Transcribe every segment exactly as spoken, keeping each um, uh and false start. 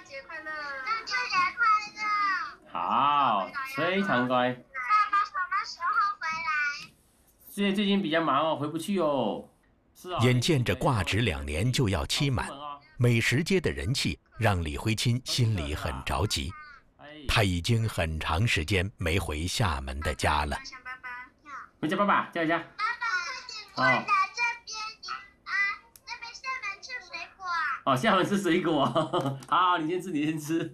节快乐！ 中秋节快乐！ 好，非常乖。 爸爸什么时候回来？ 现在最近比较忙哦，回不去哦。是啊。 眼见着挂职两年就要期满，美食街的人气让李辉钦心里很着急。他已经很长时间没回厦门的家了。 想爸爸。 回家，爸爸叫一下。 爸爸，快点过来这边啊！那边厦门吃水果。 哦，厦门吃水果。好，你先吃，你先吃。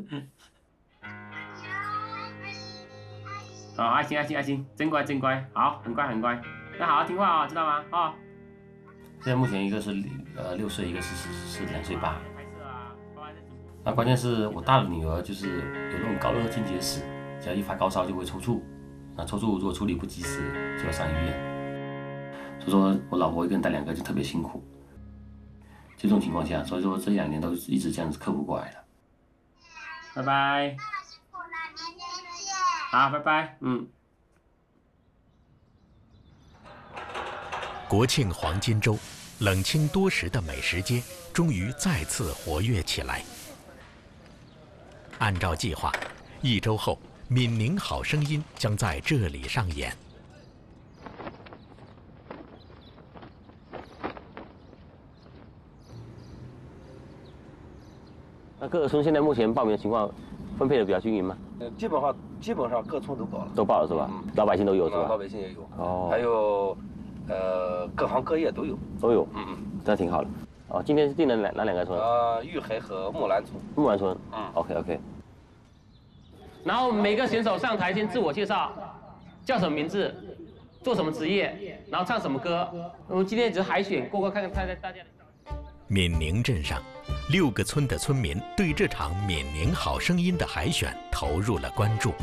好，爱心爱心爱心，真乖真乖，好，很乖很乖，那好好听话啊、哦，知道吗？啊、哦。现在目前一个是呃六岁，一个是是是两岁八。那关键是我大的女儿就是有那种高热惊结石，只要一发高烧就会抽搐，那抽搐如果处理不及时就要上医院。所以说我老婆一个人带两个就特别辛苦。就这种情况下，所以说这两年都一直这样子克服过来了。拜拜。 爸爸辛苦了，明天见。 好，拜拜。嗯。 国庆黄金周，冷清多时的美食街终于再次活跃起来。按照计划，一周后，《闽宁好声音》将在这里上演。 那各个村现在目前报名的情况分配的比较均匀吗？ 呃，基本上基本上各村都报了， 都报了是吧？嗯、老百姓都有是吧？ 老百姓也有。 哦。 还有，呃，各行各业都有。 都有。 嗯嗯， 这挺好的。哦，今天是定了哪哪两个村？ 呃，玉海和木兰村。 木兰村。 嗯。 OK OK。然后每个选手上台先自我介绍，叫什么名字，做什么职业，然后唱什么歌。我们今天只是海选，过过看看大家大家。 闽宁镇上，六个村的村民对这场《闽宁好声音》的海选投入了关注。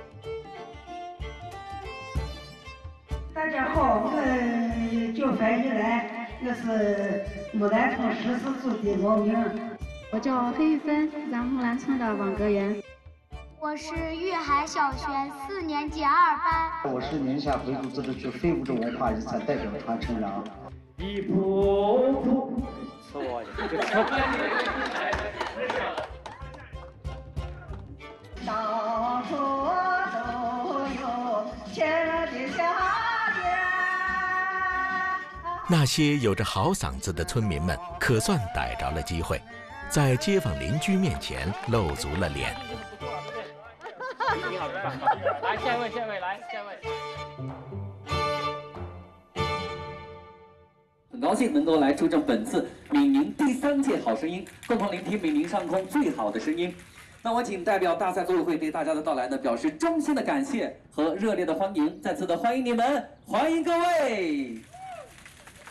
大家好，我叫樊玉兰，我是木兰村十四组的老名。 我叫黑玉芬，咱木兰村的网格员。 我是玉海小学四年级二班。 我是宁夏回族自治区非物质文化遗产代表团成员。 一步步，错了， 到处都有千的小店。 那些有着好嗓子的村民们，可算逮着了机会，在街坊邻居面前露足了脸。 你好，来下一位，下一位，来下一位。 很高兴能够来出征本次闽宁第三届好声音，共同聆听闽宁上空最好的声音。那我请代表大赛组委会对大家的到来呢表示衷心的感谢和热烈的欢迎，再次的欢迎你们，欢迎各位。